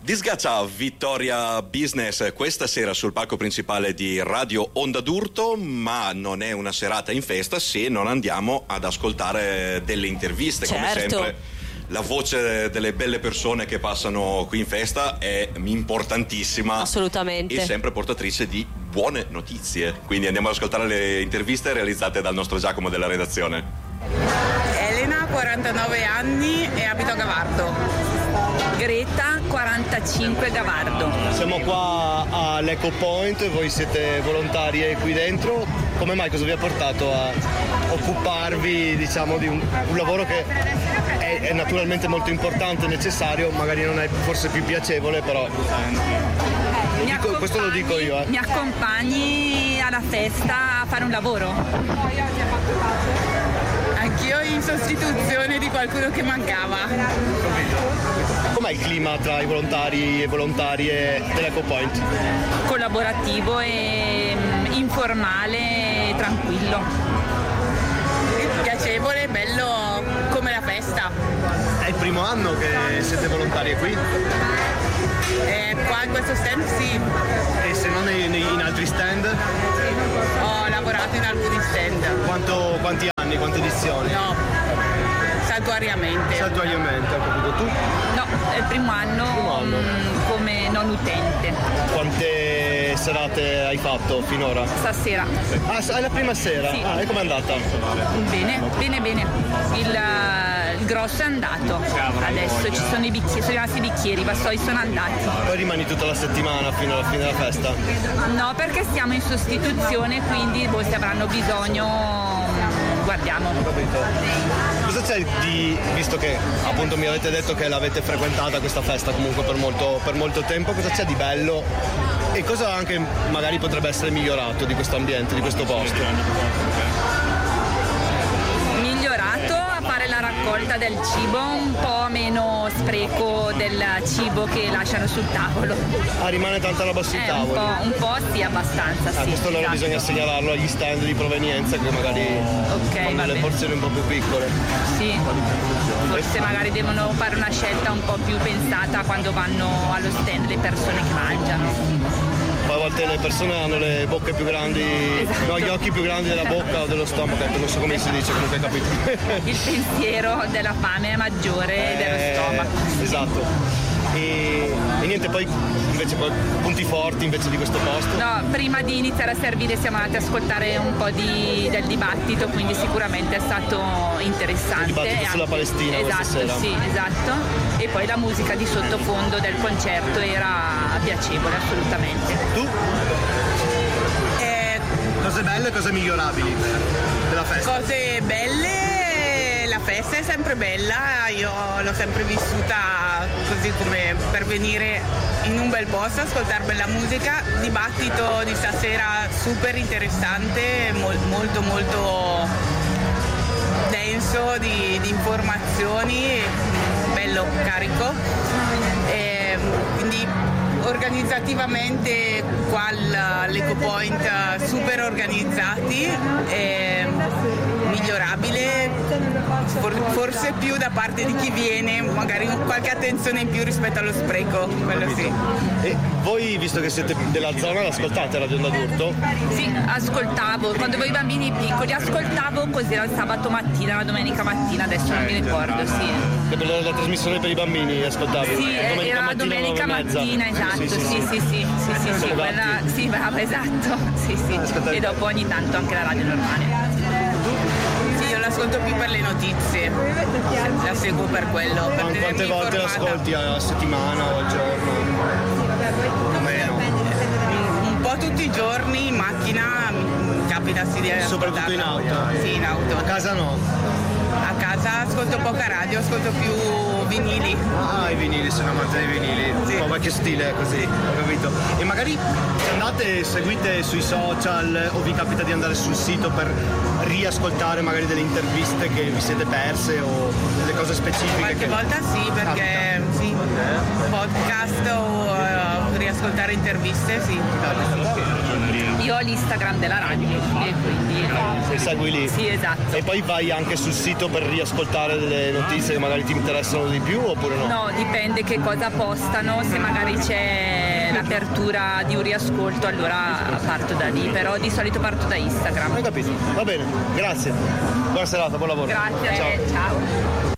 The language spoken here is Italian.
Disgaccia Vittoria Business questa sera sul palco principale di Radio Onda d'Urto, ma non è una serata in festa se non andiamo ad ascoltare delle interviste. Certo. Come sempre la voce delle belle persone che passano qui in festa è importantissima. Assolutamente. E sempre portatrice di buone notizie. Quindi andiamo ad ascoltare le interviste realizzate dal nostro Giacomo della redazione. Elena, 49 anni e abito a Gavardo. Greta, 45, Gavardo. Siamo qua all'Eco Point, voi siete volontarie qui dentro. Come mai, cosa vi ha portato a occuparvi, diciamo, di un lavoro che è naturalmente molto importante e necessario, magari non è forse più piacevole, però questo lo dico io. Mi accompagni alla festa a fare un lavoro? Anch'io in sostituzione di qualcuno che mancava. Com'è il clima tra i volontari e volontarie dell'Eco Point? Collaborativo e informale e tranquillo. Piacevole, bello come la festa. È il primo anno che siete volontarie qui? Qua in questo stand sì. E se non in altri stand? Ho lavorato in alcuni stand. Quanti anni, quante edizioni? No, saltuariamente. Saltuariamente, ho capito. Tu? No, è il primo anno. Come non utente. Quante serate hai fatto finora? Stasera. Ah, è la prima sera? Sì. Ah, e com'è andata? Bene. Il grosso è andato. Adesso ci sono i bicchieri, sono rimasti i bicchieri, i vassoi sono andati. Poi rimani tutta la settimana fino alla fine della festa? No, perché stiamo in sostituzione, quindi se avranno bisogno guardiamo. Cosa c'è visto che appunto mi avete detto che l'avete frequentata questa festa comunque per molto tempo, cosa c'è di bello e cosa anche magari potrebbe essere migliorato di questo ambiente, di questo posto? Migliorato a fare la raccolta del cibo, un po' meno spreco del cibo che lasciano sul tavolo. Ah, rimane tanta roba sul tavolo? Un po' sì, abbastanza sì. Questo allora esatto. Bisogna segnalarlo agli stand di provenienza che magari fanno delle porzioni un po' più piccole. Sì, forse magari devono fare una scelta un po' più pensata quando vanno allo stand le persone che mangiano. Poi a volte le persone hanno le bocche più grandi, esatto. No, gli occhi più grandi della bocca o dello stomaco, non so come si dice, comunque capito. Il pensiero della fame è maggiore dello stomaco. Esatto. E niente, poi invece punti forti invece di questo posto? No, prima di iniziare a servire siamo andati ad ascoltare un po' del dibattito, quindi sicuramente è stato interessante. Il dibattito sulla Palestina. Esatto, stasera. sì, esatto. E poi la musica di sottofondo del concerto era piacevole, assolutamente. Tu? Cose belle e cose migliorabili della festa? Cose belle, la festa è sempre bella, io l'ho sempre vissuta così come per venire in un bel posto, ascoltare bella musica. Dibattito di stasera super interessante, molto molto denso di informazioni, bello carico. Quindi organizzativamente qua all'Eco Point super organizzati, migliorabile, forse più da parte di chi viene, magari qualche attenzione in più rispetto allo spreco, quello sì. E voi, visto che siete della zona, l'ascoltate Radio Onda d'Urto? Sì, ascoltavo, quando avevo i bambini piccoli ascoltavo così era il sabato mattina, la domenica mattina, adesso non mi ricordo, sì. E per la trasmissione per i bambini ascoltavi? Sì, era la domenica mattina, esatto, sì, quella, sì, brava, esatto, sì, e dopo ogni tanto anche la radio normale. Sì, io l'ascolto più per le notizie, la seguo per quello. Per quante volte l'ascolti a settimana o al giorno? O meno? Un po' tutti i giorni in macchina, mi capita sì di ascoltarlo. Soprattutto in auto? Sì, in auto. A casa no? A casa ascolto poca radio, ascolto più vinili. Ah, i vinili, sono amante dei vinili, sì. Un po' vecchio stile così, ho capito. E magari andate, seguite sui social o vi capita di andare sul sito per riascoltare magari delle interviste che vi siete perse o delle cose specifiche? Qualche volta sì, perché sì, podcast o riascoltare ascoltare interviste, sì. Io ho l'Instagram della radio e quindi Se segui lì. sì, esatto. E poi vai anche sul sito per riascoltare delle notizie che magari ti interessano di più oppure no? No, dipende che cosa postano, se magari c'è l'apertura di un riascolto allora parto da lì, però di solito parto da Instagram. Hai capito? Va bene, grazie. Buona serata, buon lavoro. Grazie, Ciao. ciao.